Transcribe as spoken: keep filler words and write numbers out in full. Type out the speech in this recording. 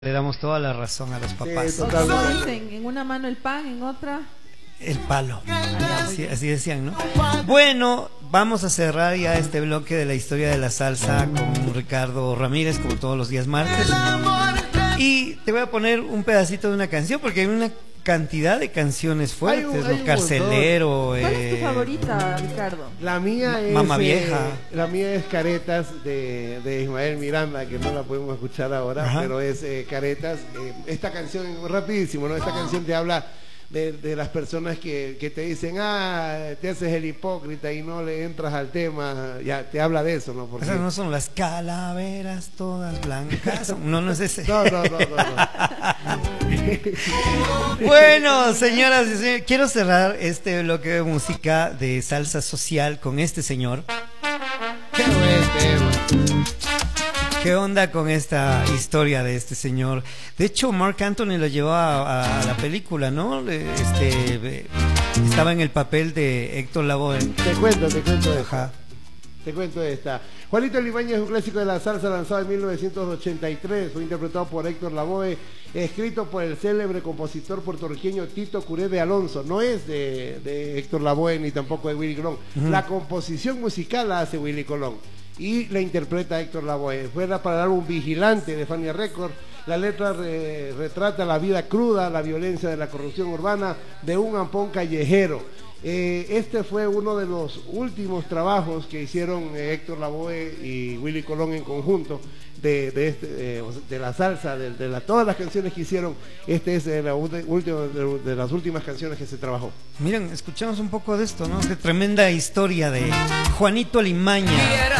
Le damos toda la razón a los papás. Sí, ¿Cómo dicen? En una mano el pan, en otra el palo. Así, así decían, ¿no? Bueno, vamos a cerrar ya este bloque de la historia de la salsa con Ricardo Ramírez, como todos los días martes. Y te voy a poner un pedacito de una canción, porque hay una cantidad de canciones fuertes, Hay un- hay ¿no? un Carcelero. ¿Cuál es tu eh, favorita, Ricardo? La mía es Mamá eh, Vieja. la mía es Caretas de, de Ismael Miranda, que no la podemos escuchar ahora. Ajá. Pero es eh, Caretas. Eh, esta canción, rapidísimo, ¿no? Esta canción te habla de, de las personas que, que te dicen, ah, te haces el hipócrita y no le entras al tema. Ya te habla de eso, ¿no? Porque... Esas no son las calaveras todas blancas. No, no es ese. No, no, no, no, no. Bueno, señoras y señores, quiero cerrar este bloque de música de salsa social con este señor. Qué buen tema. ¿Qué onda con esta historia de este señor? De hecho, Marc Anthony lo llevó a, a la película, ¿no? Este, eh, estaba en el papel de Héctor Lavoe. Te cuento, te cuento de Ajá. Te cuento esta. Juanito Limaña es un clásico de la salsa lanzado en mil novecientos ochenta y tres. Fue interpretado por Héctor Lavoe, escrito por el célebre compositor puertorriqueño Tito Curé de Alonso. No es de, de Héctor Lavoe ni tampoco de Willy Colón. Uh-huh. La composición musical la hace Willy Colón y la interpreta Héctor Lavoe. Fue para el álbum Vigilante de Fania Records. La letra re, retrata la vida cruda, la violencia de la corrupción urbana de un ampón callejero. Eh, este fue uno de los últimos trabajos que hicieron eh, Héctor Lavoe y Willy Colón en conjunto de, de, este, eh, de la salsa, de, de la, todas las canciones que hicieron. Este es eh, la última, de, de las últimas canciones que se trabajó. Miren, escuchamos un poco de esto, ¿no? De tremenda historia de Juanito Limaña.